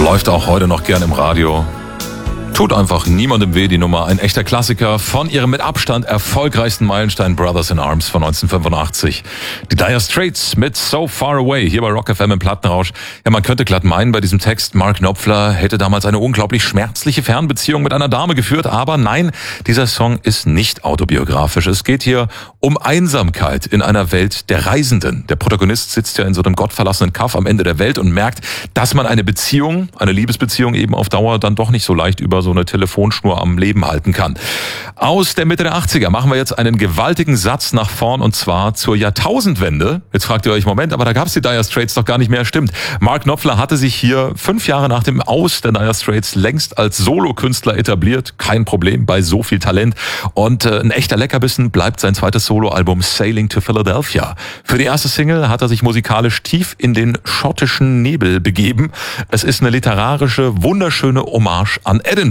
Läuft auch heute noch gern im Radio. Tut einfach niemandem weh, die Nummer. Ein echter Klassiker von ihrem mit Abstand erfolgreichsten Meilenstein Brothers in Arms von 1985. Die Dire Straits mit So Far Away hier bei Rock FM im Plattenrausch. Ja, man könnte glatt meinen bei diesem Text, Mark Knopfler hätte damals eine unglaublich schmerzliche Fernbeziehung mit einer Dame geführt. Aber nein, dieser Song ist nicht autobiografisch. Es geht hier um Einsamkeit in einer Welt der Reisenden. Der Protagonist sitzt ja in so einem gottverlassenen Kaff am Ende der Welt und merkt, dass man eine Beziehung, eine Liebesbeziehung eben auf Dauer dann doch nicht so leicht über so eine Telefonschnur am Leben halten kann. Aus der Mitte der 80er machen wir jetzt einen gewaltigen Satz nach vorn und zwar zur Jahrtausendwende. Jetzt fragt ihr euch, Moment, aber da gab es die Dire Straits doch gar nicht mehr. Stimmt. Mark Knopfler hatte sich hier 5 Jahre nach dem Aus der Dire Straits längst als Solokünstler etabliert. Kein Problem bei so viel Talent. Und ein echter Leckerbissen bleibt sein zweites Soloalbum Sailing to Philadelphia. Für die erste Single hat er sich musikalisch tief in den schottischen Nebel begeben. Es ist eine literarische, wunderschöne Hommage an Edinburgh.